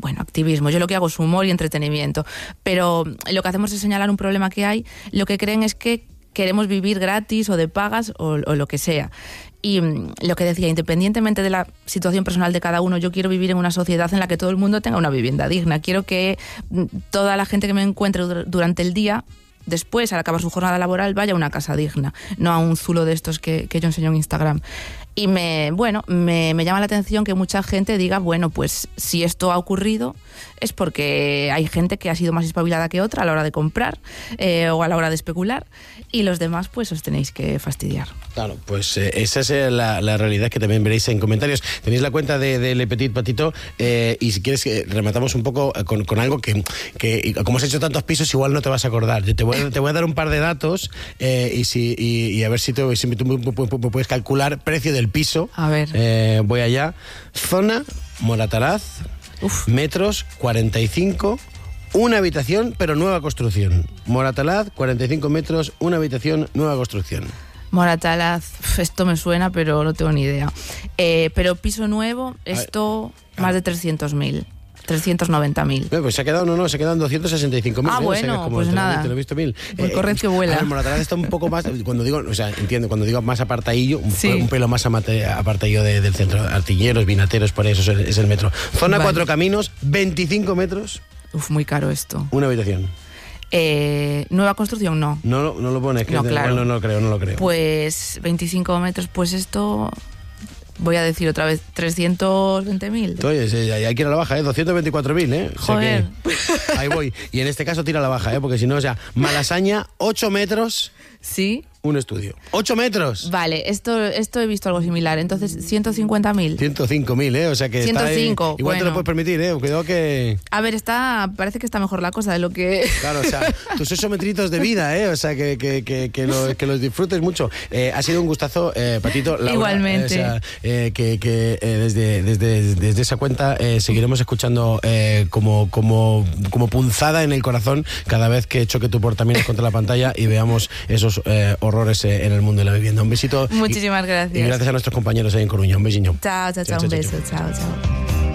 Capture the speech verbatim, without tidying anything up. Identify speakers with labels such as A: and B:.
A: bueno, activismo. Yo lo que hago es humor y entretenimiento. Pero lo que hacemos es señalar un problema que hay. Lo que creen es que queremos vivir gratis o de pagas o, o lo que sea. Y mmm, lo que decía, independientemente de la situación personal de cada uno, yo quiero vivir en una sociedad en la que todo el mundo tenga una vivienda digna. Quiero que toda la gente que me encuentre durante el día, después, al acabar su jornada laboral, vaya a una casa digna, no a un zulo de estos que, que yo enseño en Instagram. Y me, bueno, me, me llama la atención que mucha gente diga, bueno, pues si esto ha ocurrido es porque hay gente que ha sido más espabilada que otra a la hora de comprar eh, o a la hora de especular, y los demás pues os tenéis que fastidiar.
B: Claro, pues eh, esa es eh, la, la realidad que también veréis en comentarios. Tenéis la cuenta de, de Le Petit Patito eh, y si quieres que rematamos un poco con, con algo que, que, como has hecho tantos pisos, igual no te vas a acordar. Yo te voy a, te voy a dar un par de datos eh, y, si, y, y a ver si, te, si tú me puedes calcular precio del piso.
A: A ver.
B: Eh, voy allá. Zona, Moratalaz, Uf. metros, cuarenta y cinco, una habitación, pero nueva construcción. Moratalaz, cuarenta y cinco metros, una habitación, nueva construcción.
A: Moratalaz, esto me suena, pero no tengo ni idea. Eh, pero piso nuevo, esto ver, más de trescientos mil. trescientos noventa mil.
B: Pues se ha quedado, no, no, se quedan doscientos sesenta y cinco mil.
A: Ah,
B: ¿eh?
A: bueno,
B: o sea, como
A: pues
B: te
A: nada.
B: Lo, te lo he visto mil.
A: Pues eh, corred que vuela.
B: A ver, Moratalaz está un poco más, cuando digo, o sea, entiendo, cuando digo más apartadillo, un, sí. un pelo más amate, apartadillo de, del centro, artilleros, vinateros, por eso es el, es el metro. Zona vale. Cuatro Caminos, veinticinco metros.
A: Uf, muy caro esto.
B: Una habitación.
A: Eh, nueva construcción, no.
B: No, no lo pones, que
A: no,
B: de,
A: claro.
B: no, no lo creo, no lo creo.
A: Pues veinticinco metros, pues esto... Voy a decir otra vez, trescientos veinte mil.
B: Oye, hay que ir a la baja, ¿eh? doscientos veinticuatro mil, ¿eh?
A: Joder.
B: O sea que ahí voy. Y en este caso tira a la baja, ¿eh? Porque si no, o sea, Malasaña, ocho metros.
A: Sí.
B: Un estudio. ¡ocho metros!
A: Vale, esto, esto he visto algo similar. Entonces, ciento cincuenta mil.
B: ciento cinco mil, ¿eh? O sea que
A: ciento cinco,
B: está ahí, igual
A: bueno.
B: te lo puedes permitir, ¿eh? Cuidado que...
A: A ver, está parece que está mejor la cosa de lo que...
B: Claro, o sea, tus ocho metritos de vida, ¿eh? O sea, que, que, que, que, lo, que los disfrutes mucho. Eh, ha sido un gustazo, eh, Patito. Laura,
A: igualmente.
B: Eh, o sea, eh, que, que eh, desde, desde, desde esa cuenta eh, seguiremos escuchando eh, como, como, como punzada en el corazón cada vez que choque tu portamines contra la pantalla y veamos esos eh, horrores eh, en el mundo de la vivienda. Un besito.
A: Muchísimas
B: y,
A: gracias.
B: Y gracias a nuestros compañeros ahí en Coruña. Un besiño.
A: Chao, chao, chao. Un beso. Chao, chao.